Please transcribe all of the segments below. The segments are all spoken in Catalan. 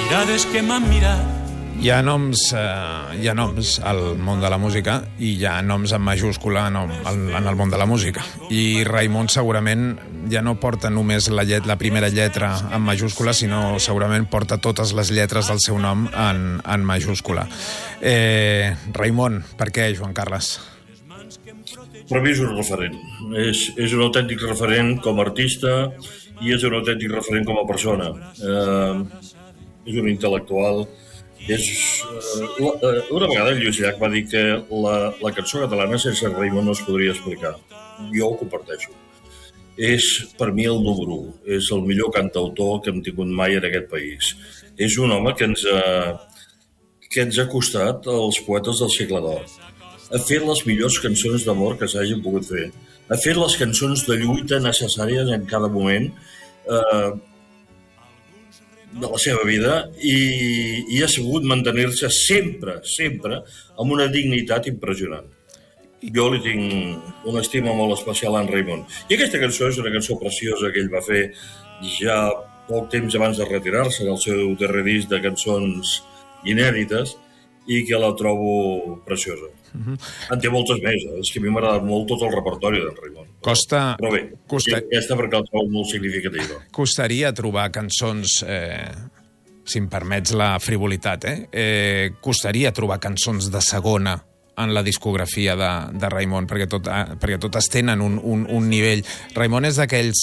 mirades que m'han mirat. Hi ha noms al món de la música i hi ha noms en majúscula en el món de la música. I Raimon segurament ja no porta només la primera lletra en majúscula, sinó segurament porta totes les lletres del seu nom en majúscula. Raimon, per què, Joan Carles? Per mi és un referent. És un autèntic referent com a artista i és un autèntic referent com a persona. És un intel·lectual. Una vegada el Lluís Llach va dir que la cançó catalana sense Raimon no es podria explicar. Jo ho comparteixo. És per mi el número 1. És el millor cantautor que hem tingut mai en aquest país. És un home que ens ha costat els poetes del segle d'or. Ha fet les millors cançons d'amor que s'hagin pogut fer. Ha fet les cançons de lluita necessàries en cada moment de la seva vida i ha sabut mantenir-se sempre amb una dignitat impressionant. Jo li tinc una estima molt especial a en Raimon. I aquesta cançó és una cançó preciosa que ell va fer ja poc temps abans de retirar-se del seu darrer disc de cançons inèdites i que la trobo preciosa. En té moltes més, és que a mi m'ha agradat molt tot el repertori d'en Raimon. Però bé, aquesta perquè la trobo molt significativa. Costaria trobar cançons, si em permets la frivolitat, costaria trobar cançons de segona en la discografia de Raimon, perquè totes tenen un nivell. Raimon és d'aquells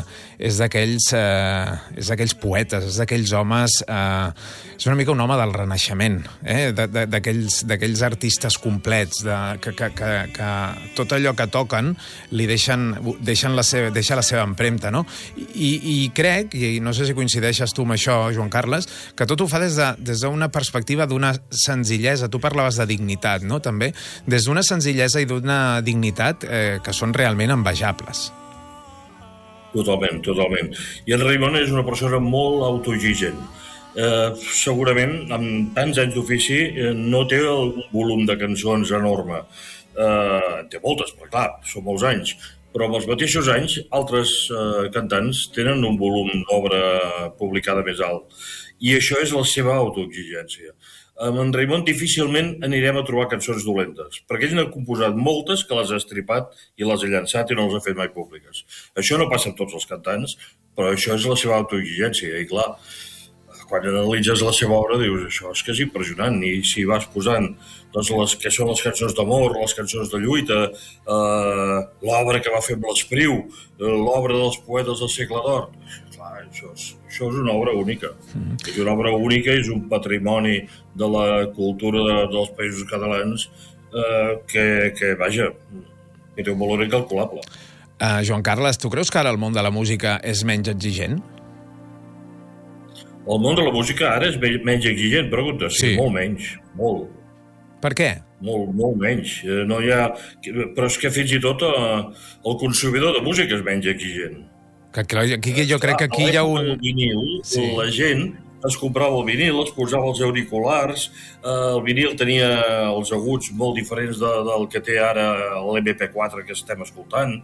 poetes, és d'aquells homes... És una mica un home del Renaixement, d'aquells artistes complets, que tot allò que toquen li deixa la seva empremta, no? I crec, i no sé si coincideixes tu amb això, Joan Carles, que tot ho fa des d'una perspectiva d'una senzillesa. Tu parlaves de dignitat, no?, també, des d'una senzillesa i d'una dignitat que són realment envejables. Totalment. I en Raimon és una persona molt autoexigent. Segurament, amb tants anys d'ofici, no té un volum de cançons enorme. Té moltes, però clar, són molts anys. Però amb els mateixos anys, altres cantants tenen un volum d'obra publicada més alt. I això és la seva autoexigència. Amb en Raimon difícilment anirem a trobar cançons dolentes, perquè ell n'ha composat moltes que les ha estripat i les ha llançat i no les ha fet mai públiques. Això no passa amb tots els cantants, però això és la seva autoexigència. I clar, quan analitzes la seva obra dius això és que és impressionant, i si vas posant doncs, les que són les cançons d'amor, les cançons de lluita, l'obra que va fer amb l'Espriu, l'obra dels poetes del segle d'or, clar, això és una obra única. És una obra única, és un patrimoni de la cultura dels països catalans que vaja, que té un valor incalculable. Joan Carles, tu creus que ara el món de la música és menys exigent? El món de la música ara és menys exigent, pregunta. Sí, molt menys, molt. Per què? Molt menys. No hi ha... Però és que fins i tot el consumidor de música és menys exigent. Jo crec que aquí hi ha un... Vinil, la gent es comprava el vinil, es posava els auriculars, el vinil tenia els aguts molt diferents del que té ara l'MP4 que estem escoltant,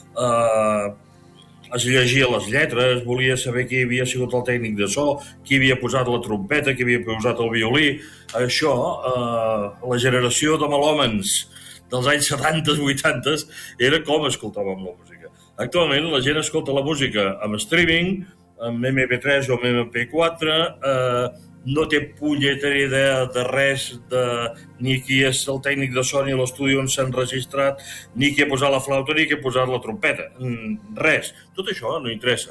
es llegia les lletres, volia saber qui havia sigut el tècnic de so, qui havia posat la trompeta, qui havia posat el violí. Això, la generació de melòmens dels anys 70, 80, era com escoltàvem la música. Actualment la gent escolta la música amb streaming, amb MP3 o amb MP4, no té punyetera idea de res, ni qui és el tècnic de so ni l'estudi on s'han registrat, ni qui ha posat la flauta ni qui ha posat la trompeta. Res. Tot això no interessa.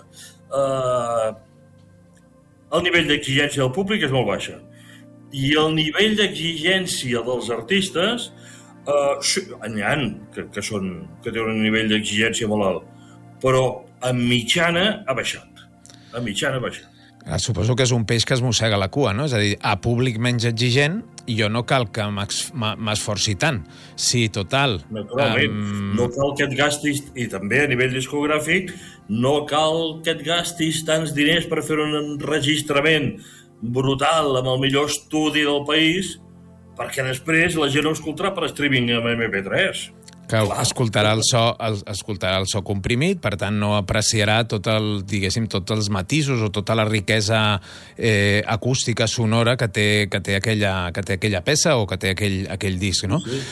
El nivell d'exigència del públic és molt baixa. I el nivell d'exigència dels artistes, n'hi ha que tenen un nivell d'exigència molt alt, però en mitjana ha baixat. Suposo que és un peix que es mossega la cua, no? És a dir, a públic menys exigent, jo no cal que m'esforci tant. Sí, total. Naturalment. No cal que et gastis, i també a nivell discogràfic, no cal que et gastis tants diners per fer un enregistrament brutal amb el millor estudi del país, perquè després la gent ho escoltarà per streaming amb MP3. Que escoltarà el so comprimit, per tant no apreciarà tots els matisos o tota la riquesa acústica sonora que té aquella peça o que té aquell disc, no? Sí.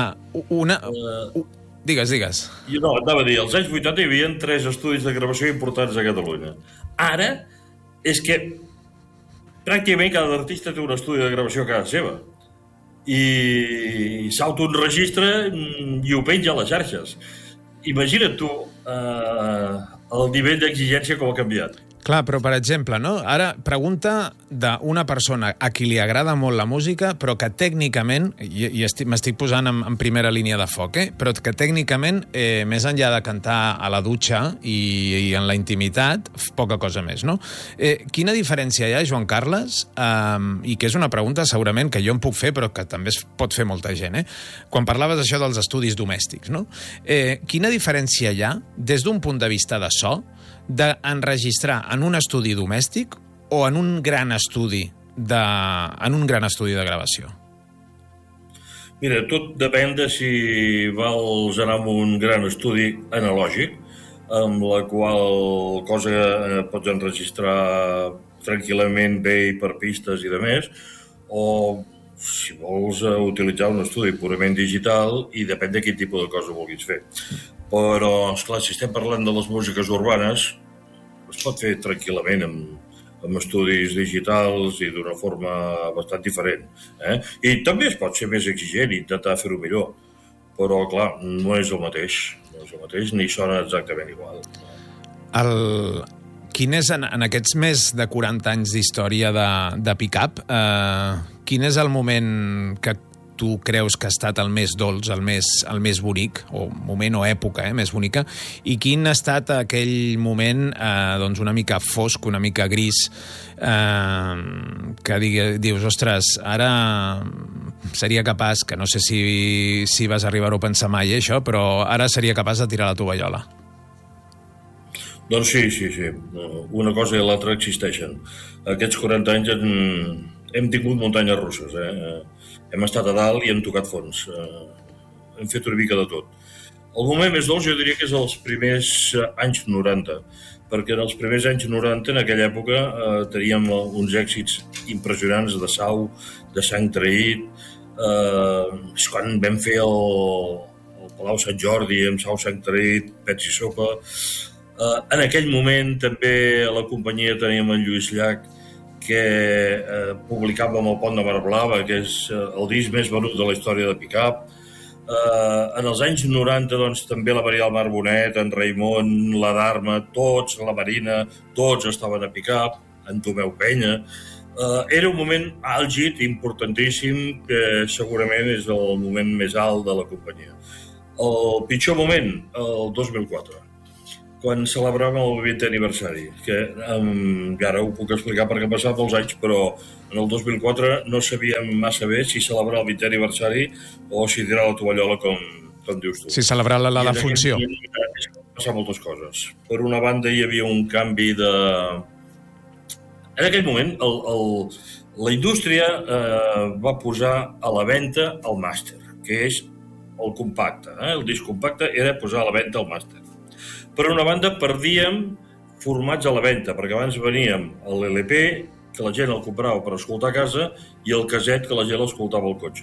Digues. Jo no, anava a dir, als anys 80 hi havia 3 estudis de gravació importants a Catalunya. Ara és que pràcticament cada artista té un estudi de gravació a casa seva i s'autoenregistra i ho penja a les xarxes. Imagina't tu el nivell d'exigència com ha canviat. Clar, però per exemple, no? Ara, pregunta d'una persona a qui li agrada molt la música, però que tècnicament, i m'estic posant en primera línia de foc, però que tècnicament, més enllà de cantar a la dutxa i en la intimitat, poca cosa més, no? Quina diferència hi ha, Joan Carles? I que és una pregunta segurament que jo em puc fer, però que també es pot fer molta gent, Quan parlaves això dels estudis domèstics, no? Quina diferència hi ha, des d'un punt de vista de so, d'enregistrar en un estudi domèstic o en un gran estudi de gravació? Mira, tot depèn de si vols anar a un gran estudi analògic, amb la qual cosa pots enregistrar tranquil·lament bé i per pistes i de més, o si vols utilitzar un estudi purament digital i depèn de quin tipus de cosa vulguis fer. Però, esclar, si estem parlant de les músiques urbanes, es pot fer tranquil·lament amb estudis digitals i d'una forma bastant diferent. I també es pot ser més exigent i intentar fer-ho millor. Però, clar, no és el mateix, ni sona exactament igual. Quin és, en aquests més de 40 anys d'història de Pick-up, quin és el moment que tu creus que ha estat el més dolç, el més bonic, o moment o època més bonica, i quin ha estat aquell moment una mica fosc, una mica gris, que dius, ostres, ara seria capaç, que no sé si vas arribar-ho a pensar mai, això, però ara seria capaç de tirar la tovallola. Doncs sí. Una cosa i l'altra existeixen. Aquests 40 anys hem tingut muntanyes russes, Hem estat a dalt i hem tocat fons. Hem fet una mica de tot. El moment més dolç jo diria que és els primers anys 90, perquè en els primers anys 90, en aquella època, teníem uns èxits impressionants de Sau, de Sang Traït. És quan vam fer el Palau Sant Jordi amb Sau, Sang Traït, Pets i Sopa. En aquell moment també a la companyia teníem en Lluís Llach, que publicàvem el Pont de Mar Blava, que és el disc més venut de la història de Pick-up. En els anys 90, doncs, també la Maria del Mar Bonet, en Raimon, la Dharma, tots, la Marina, tots estaven a Pick-up, en Tomeu Penya. Era un moment àlgid, importantíssim, que segurament és el moment més alt de la companyia. El pitjor moment, el 2004. Quan celebràvem el 20è aniversari, que ara ho puc explicar perquè han passat molts anys, però en el 2004 no sabíem massa bé si celebrar el 20è aniversari o si tirar la tovallola, com dius tu. Si celebrar la funció. Van passar moltes coses. Per una banda, hi havia un canvi de... En aquell moment, la indústria va posar a la venda el màster, que és el compacte. El disc compacte era posar a la venda el màster. Per una banda, perdíem formats a la venda, perquè abans veníem l'LP, que la gent el comprava per escoltar a casa, i el caset, que la gent l'escoltava al cotxe.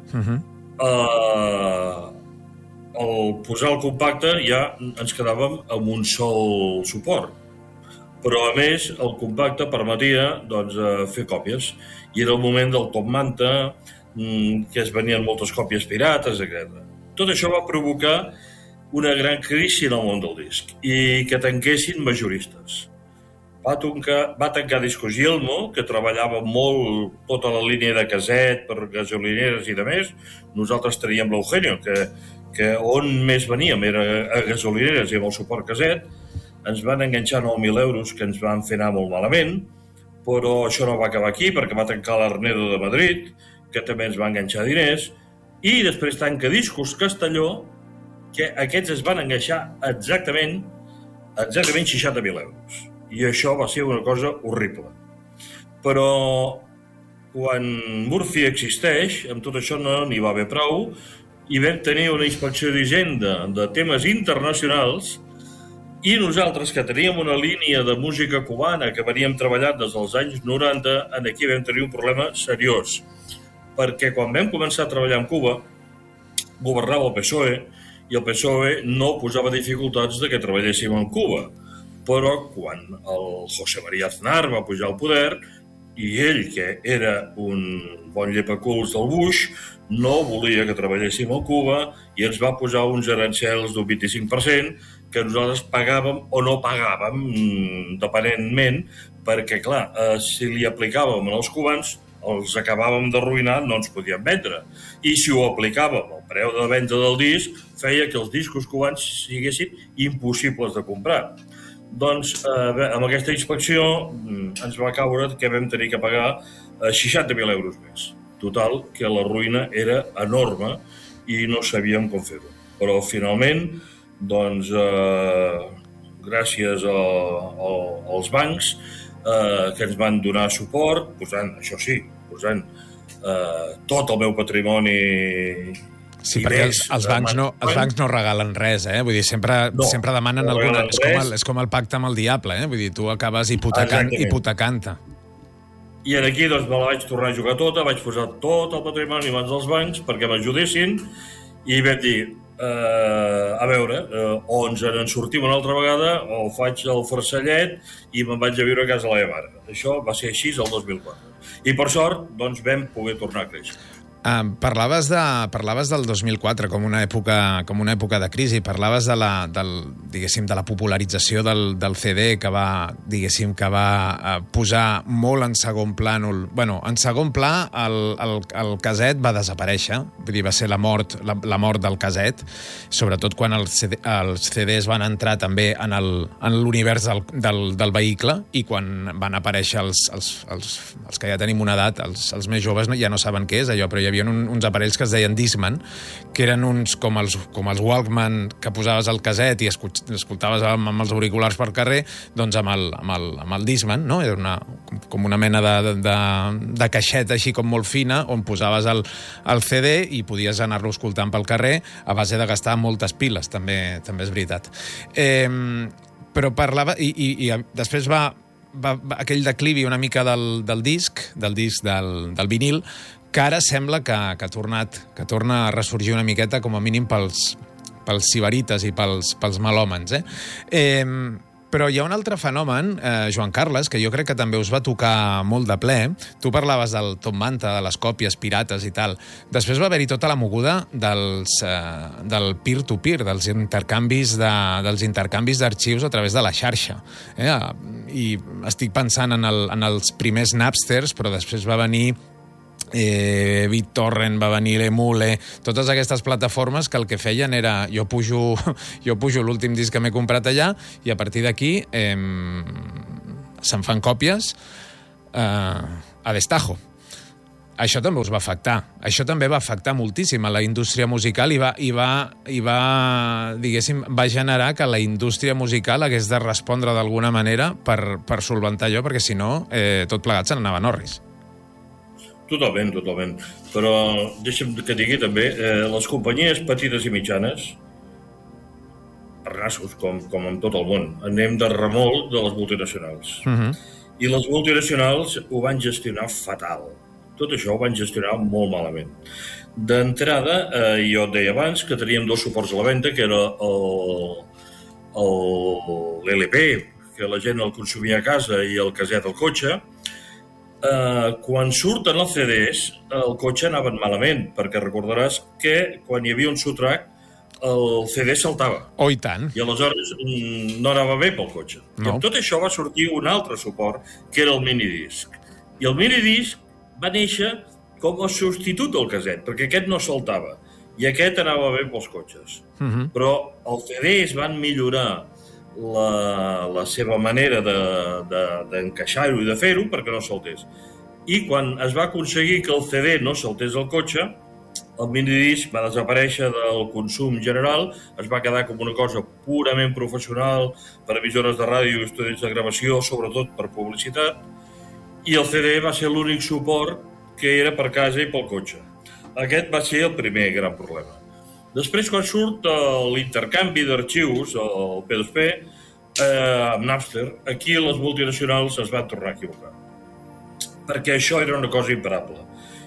Al posar el compacte ja ens quedàvem amb un sol suport. Però, a més, el compacte permetia fer còpies. I era el moment del top manta, que es venien moltes còpies pirates, etc. Tot això va provocar una gran crisi en el món del disc i que tanquessin majoristes. Va tancar Discos Yelmo, que treballava molt tota la línia de caset per gasolineres i de més. Nosaltres teníem l'Eugenio, que on més veníem era a gasolineres i amb el suport caset. Ens van enganxar 9.000 euros, que ens van fer anar molt malament, però això no va acabar aquí, perquè va tancar l'Arnedo de Madrid, que també ens va enganxar diners, i després tanca Discos Castelló, que aquests es van enganxar exactament 60.000 euros. I això va ser una cosa horrible. Però quan Murphy existeix, amb tot això no n'hi va haver prou, i vam tenir una inspecció d'Hisenda de temes internacionals i nosaltres, que teníem una línia de música cubana que veníem treballant des dels anys 90, aquí vam tenir un problema seriós. Perquè quan vam començar a treballar amb Cuba, governava el PSOE, i el PSOE no posava dificultats de que treballéssim amb Cuba. Però quan el José María Aznar va pujar al poder, i ell, que era un bon llepaculs del Bush, no volia que treballéssim a Cuba i ens va posar uns arancels d'un 25% que nosaltres pagàvem o no pagàvem, dependentment, perquè, clar, si li aplicàvem als cubans, els acabàvem d'arruïnar, no ens podien vendre. I si ho aplicàvem al preu de venda del disc, feia que els discos cubans siguessin impossibles de comprar. Doncs amb aquesta inspecció ens va caure que vam tenir que pagar 60.000 euros més. Total, que la ruïna era enorme i no sabíem com fer-ho. Però finalment, doncs, gràcies als bancs que ens van donar suport, posant tot el meu patrimoni. Sí, perquè els bancs no regalen res, Vull dir, sempre demanen alguna cosa. És com el pacte amb el diable, Vull dir, tu acabes hipotecant-te. I aquí doncs, me la vaig tornar a jugar tota, vaig posar tot el patrimoni en mans dels bancs perquè m'ajudessin i vam dir, a veure, o ens en sortim una altra vegada o faig el farcellet i me'n vaig a viure a casa de la meva mare. Això va ser així el 2004. I per sort, doncs, vam poder tornar a créixer. Parlaves del 2004 com una època de crisi, parlaves de la popularització del CD que va posar molt en segon pla, en segon pla el caset va desaparèixer, vull dir, va ser la mort del caset, sobretot quan els CDs van entrar també en l'univers del vehicle i quan van aparèixer els que ja tenim una edat, els més joves ja no saben què és allò, però hi havia uns aparells que es deien Discman, que eren uns com els Walkman que posaves al caset i escoltaves amb els auriculars per carrer, doncs amb el Discman, no? Era com una mena de caixeta així com molt fina on posaves el CD i podies anar-lo escoltant pel carrer a base de gastar moltes piles, també és veritat. Però parlava i després va aquell declivi una mica del disc del vinil, que ara sembla que torna a ressorgir una miqueta, com a mínim pels sibarites i pels melòmens. Però hi ha un altre fenomen, Joan Carles, que jo crec que també us va tocar molt de ple. Tu parlaves del top manta, de les còpies pirates i tal. Després va haver-hi tota la moguda del peer-to-peer, dels intercanvis d'arxius a través de la xarxa. I estic pensant en els primers Napsters, però després va venir BitTorrent, va venir l'Emule, totes aquestes plataformes que el que feien era jo pujo l'últim disc que m'he comprat allà i a partir d'aquí se'n fan còpies a destajo. Això també us va afectar. Això també va afectar moltíssim a la indústria musical i va generar que la indústria musical hagués de respondre d'alguna manera per solventar allò, perquè si no tot plegat se n'anava a Norris. Totalment. Però deixa'm que digui també, les companyies petites i mitjanes, per nassos, com en tot el món, anem de remolc de les multinacionals. I les multinacionals ho van gestionar fatal. Tot això ho van gestionar molt malament. D'entrada, jo et deia abans que teníem dos suports a la venda, que era l'LP, que la gent el consumia a casa, i el caset al cotxe. Quan surten els CDs, el cotxe anaven malament, perquè recordaràs que quan hi havia un sotrac, el CD saltava. Oh, i tant. I aleshores no anava bé pel cotxe. No. I amb tot això va sortir un altre suport, que era el minidisc. I el minidisc va néixer com a substitut del caset, perquè aquest no saltava. I aquest anava bé pels cotxes. Però els CDs van millorar la seva manera d'encaixar-ho i de fer-ho perquè no saltés. I quan es va aconseguir que el CD no saltés al cotxe, el minidisc va desaparèixer del consum general, es va quedar com una cosa purament professional per emissores de ràdio i estudis de gravació, sobretot per publicitat, i el CD va ser l'únic suport que era per casa i pel cotxe. Aquest va ser el primer gran problema. Després, quan surt l'intercanvi d'arxius, el P2P, amb Napster, aquí les multinacionals es van tornar a equivocar. Perquè això era una cosa imparable.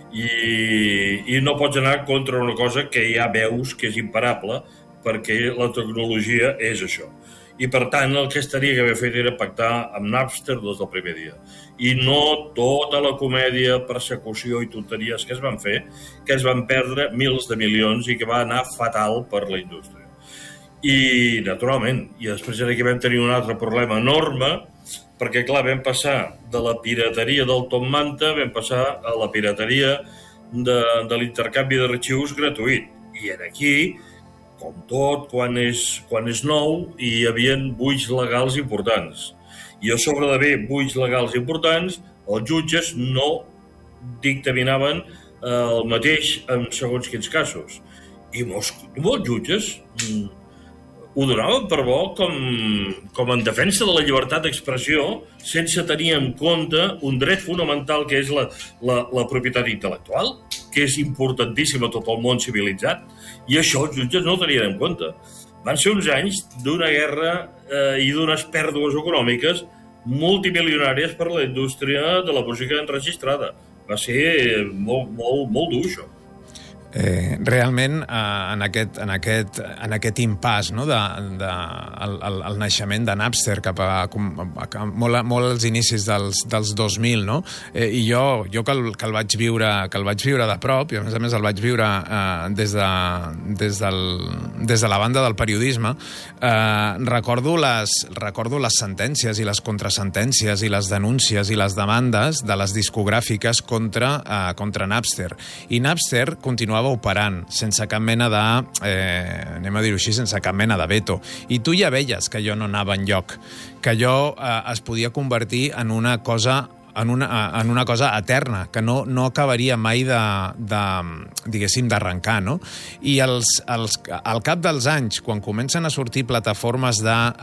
I no pots anar contra una cosa que ja veus que és imparable, perquè la tecnologia és això. I, per tant, el que estaria que haver fet era pactar amb Napster des del primer dia. I no tota la comèdia, persecució i tonteries que es van fer, que es van perdre milers de milions i que va anar fatal per la indústria. I, naturalment, i després aquí vam tenir un altre problema enorme, perquè, clar, vam passar de la pirateria del Tom Manta, vam passar a la pirateria de l'intercanvi d'arxius gratuït. I aquí, com tot, quan és nou, hi havia buits legals importants. I a sobre d'haver buits legals importants, els jutges no dictaminaven el mateix en segons quins casos. I molts jutges ho donaven per bo com en defensa de la llibertat d'expressió, sense tenir en compte un dret fonamental que és la propietat intel·lectual, que és importantíssima a tot el món civilitzat, i això els jutges no ho tenien en compte. Van ser uns anys d'una guerra i d'unes pèrdues econòmiques multimilionàries per a la indústria de la música enregistrada. Va ser molt dur, això. Realment, en aquest impàs, no, el naixement de Napster cap a molt als inicis dels 2000, no? I jo que el vaig viure de prop, i a més el vaig viure des de la banda del periodisme, recordo les sentències i les contrasentències i les denúncies i les demandes de les discogràfiques contra Napster. I Napster continuava operant sense cap mena de, anem a dir-ho així, sense cap mena de veto. I tu ja veies que allò no anava enlloc, que allò es podia convertir en una cosa eterna, que no acabaria mai diguéssim, d'arrencar, no? I al cap dels anys, quan comencen a sortir plataformes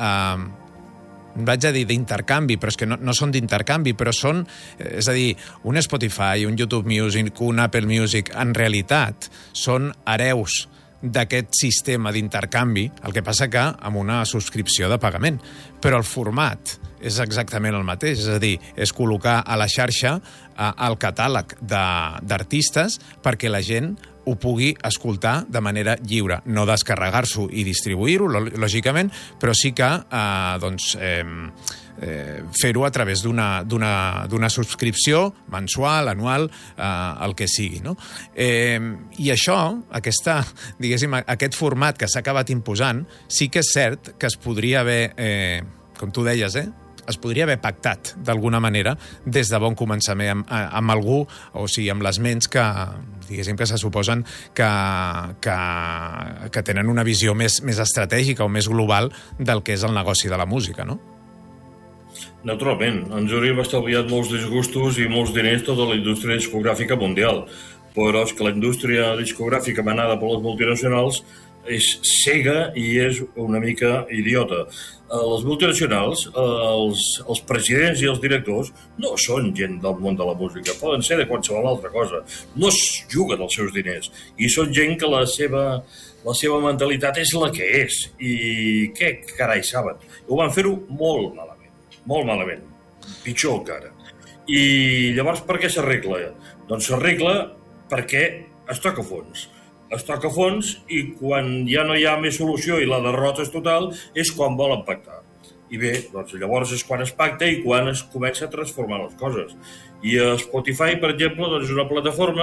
vaig a dir d'intercanvi, però és que no són d'intercanvi, però són, és a dir, un Spotify, un YouTube Music, un Apple Music, en realitat són hereus d'aquest sistema d'intercanvi, el que passa que amb una subscripció de pagament. Però el format és exactament el mateix, és a dir, és col·locar a la xarxa el catàleg d'artistes perquè la gent ho pugui escoltar de manera lliure, no descarregar-s'ho i distribuir-ho, lògicament, però sí que fer-ho a través d'una subscripció mensual, anual, el que sigui, no? I això, aquest format que s'ha acabat imposant, sí que és cert que es podria haver, com tu deies, es podria haver pactat d'alguna manera des de bon començament amb algú, o sigui, amb les ments que, diguéssim, que se suposen que tenen una visió més estratègica o més global del que és el negoci de la música, no? Naturalment, ens hauríem estalviat molts disgustos i molts diners tota la indústria discogràfica mundial, però és que la indústria discogràfica manada per les multinacionals és cega i és una mica idiota. Les multinacionals, els presidents i els directors no són gent del món de la música, poden ser de qualsevol altra cosa, no es juguen els seus diners i són gent que la seva mentalitat és la que és i què carai saben. Ho van fer-ho molt malament, pitjor encara. I llavors per què s'arregla? Doncs s'arregla perquè es toca fons. Es toca fons i quan ja no hi ha més solució i la derrota és total és quan volen pactar. I bé, doncs llavors és quan es pacta i quan es comença a transformar les coses. I Spotify, per exemple, doncs és una plataforma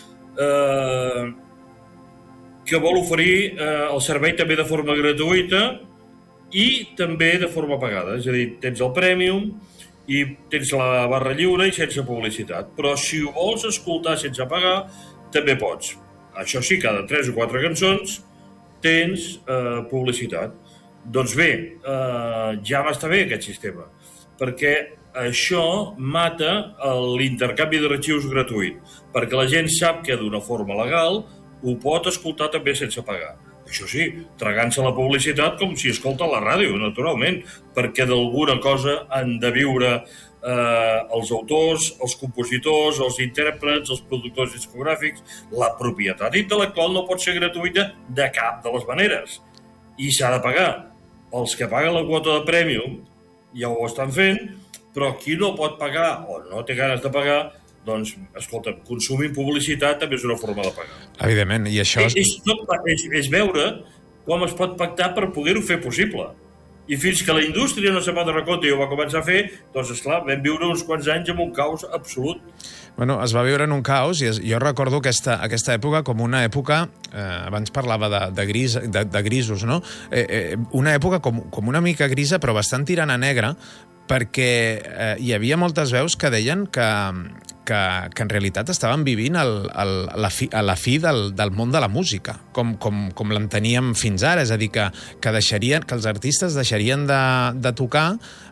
que vol oferir el servei també de forma gratuïta i també de forma pagada. És a dir, tens el Premium i tens la barra lliure i sense publicitat. Però si ho vols escoltar sense pagar, també pots. Això sí, cada 3 o 4 cançons tens publicitat. Doncs bé, ja m'està bé aquest sistema, perquè això mata l'intercanvi d'arxius gratuït, perquè la gent sap que d'una forma legal ho pot escoltar també sense pagar. Això sí, tragant-se la publicitat com si escolta la ràdio, naturalment, perquè d'alguna cosa han de viure els autors, els compositors, els intèrprets, els productors discogràfics. La propietat intel·lectual no pot ser gratuïta de cap de les maneres i s'ha de pagar. Els que paguen la quota de Premium ja ho estan fent, però qui no pot pagar o no té ganes de pagar, doncs, escolta, consumir publicitat també és una forma de pagar. Evidentment, i això... És veure com es pot pactar per poder-ho fer possible. I fins que la indústria no se'n va donar compte i ho va començar a fer, doncs, esclar, vam viure uns quants anys amb un caos absolut. Bueno, es va viure en un caos i jo recordo aquesta època com una època, abans parlava de grisos, no? Una època com una mica grisa, però bastant tirant a negra, perquè hi havia moltes veus que deien que en realitat estaven vivint a la fi del món de la música, com l'enteníem fins ara, és a dir, que els artistes deixarien de tocar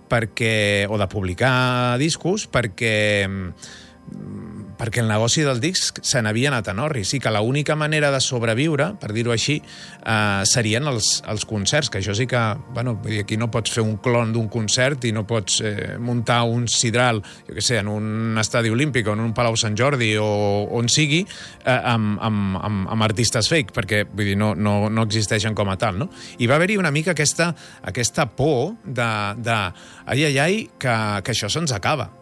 o de publicar discos perquè el negoci del disc se n'havia anat en orris i que l'única manera de sobreviure, per dir-ho així, serien els concerts, que això sí que, bueno, aquí no pots fer un clon d'un concert i no pots muntar un sidral, jo què sé, en un estadi olímpic o en un Palau Sant Jordi o on sigui, amb artistes fake, perquè vull dir, no existeixen com a tal, no? I va haver-hi una mica aquesta por ai, que això se'ns acaba.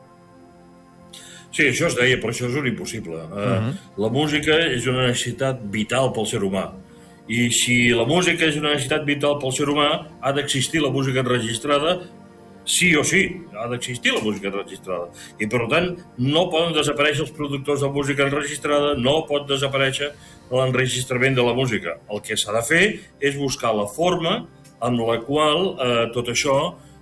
Sí, això es deia, però això és un impossible. La música és una necessitat vital pel ser humà. I si la música és una necessitat vital pel ser humà, ha d'existir la música enregistrada, sí o sí, ha d'existir la música enregistrada. I, per tant, no poden desaparèixer els productors de música enregistrada, no pot desaparèixer l'enregistrament de la música. El que s'ha de fer és buscar la forma amb la qual tot això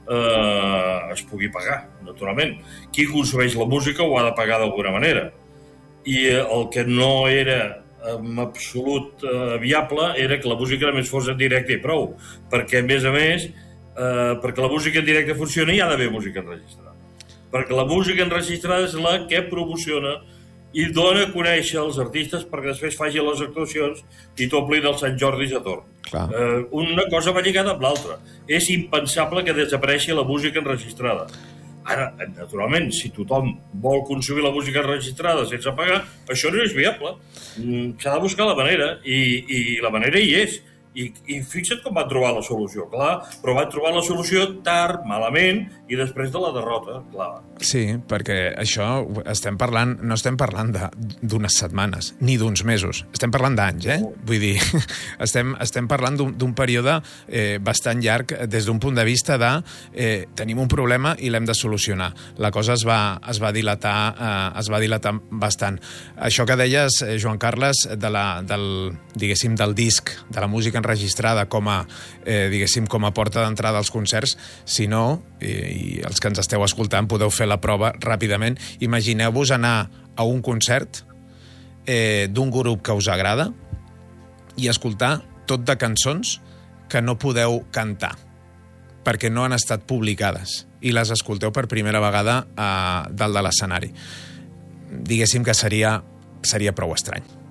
es pugui pagar, naturalment. Qui consumeix la música ho ha de pagar d'alguna manera. I el que no era en absolut viable era que la música només fos en directe i prou, perquè a més, perquè la música en directe funcioni hi ha d'haver música enregistrada. Perquè la música enregistrada és la que promociona i dona a conèixer els artistes perquè després facin les actuacions i t'omplin els Sant Jordis a torn. Una cosa va lligada amb l'altra. És impensable que desapareixi la música enregistrada. Ara, naturalment, si tothom vol consumir la música enregistrada sense pagar, això no és viable. S'ha de buscar la manera, i la manera hi és. I fixa't com van trobar la solució, clar, però van trobar la solució tard, malament, i després de la derrota, clar. Sí, perquè això no estem parlant d'unes setmanes, ni d'uns mesos. Estem parlant d'anys, Vull dir, estem parlant d'un període bastant llarg des d'un punt de vista de tenim un problema i l'hem de solucionar. La cosa es va dilatar bastant. Això que deies, Joan Carles, del disc, de la música enregistrada com a porta d'entrada als concerts, si no, i els que ens esteu escoltant podeu fer la prova ràpidament. Imagineu-vos anar a un concert d'un grup que us agrada i escoltar tot de cançons que no podeu cantar perquè no han estat publicades i les escolteu per primera vegada dalt de l'escenari. Diguéssim que seria prou estrany.